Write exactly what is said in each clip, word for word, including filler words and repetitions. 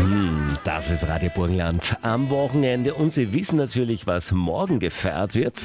Hm, das ist Radio Burgenland am Wochenende und Sie wissen natürlich, was morgen gefeiert wird.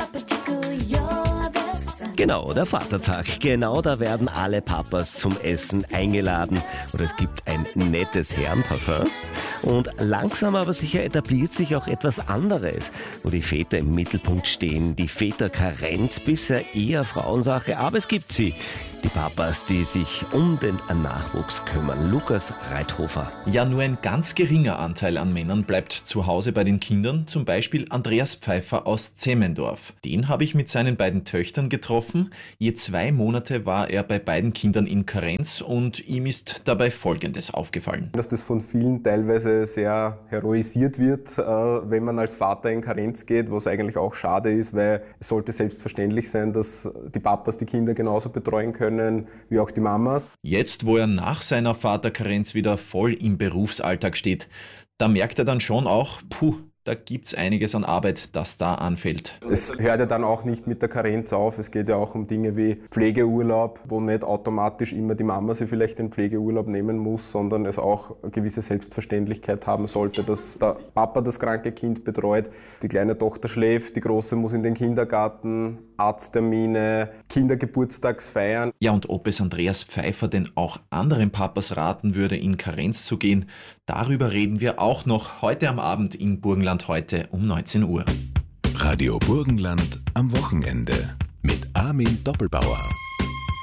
Genau, der Vatertag. Genau, da werden alle Papas zum Essen eingeladen. Und es gibt ein nettes Herrenparfum. Und langsam aber sicher etabliert sich auch etwas anderes, wo die Väter im Mittelpunkt stehen. Die Väterkarenz, bisher eher Frauensache, aber es gibt sie. Die Papas, die sich um den Nachwuchs kümmern. Lukas Reithofer. Ja, nur ein ganz geringer Anteil an Männern bleibt zu Hause bei den Kindern. Zum Beispiel Andreas Pfeiffer aus Zemmendorf. Den habe ich mit seinen beiden Töchtern getroffen. Je zwei Monate war er bei beiden Kindern in Karenz und ihm ist dabei Folgendes aufgefallen. Dass das von vielen teilweise sehr heroisiert wird, wenn man als Vater in Karenz geht, was eigentlich auch schade ist, weil es sollte selbstverständlich sein, dass die Papas die Kinder genauso betreuen können wie auch die Mamas. Jetzt, wo er nach seiner Vaterkarenz wieder voll im Berufsalltag steht, da merkt er dann schon auch, puh, da gibt's einiges an Arbeit, das da anfällt. Es hört ja dann auch nicht mit der Karenz auf. Es geht ja auch um Dinge wie Pflegeurlaub, wo nicht automatisch immer die Mama sich vielleicht den Pflegeurlaub nehmen muss, sondern es auch eine gewisse Selbstverständlichkeit haben sollte, dass der Papa das kranke Kind betreut. Die kleine Tochter schläft, die große muss in den Kindergarten, Arzttermine, Kindergeburtstagsfeiern. Ja, und ob es Andreas Pfeiffer denn auch anderen Papas raten würde, in Karenz zu gehen, darüber reden wir auch noch heute am Abend in Burgenland, heute um neunzehn Uhr. Radio Burgenland am Wochenende mit Armin Doppelbauer.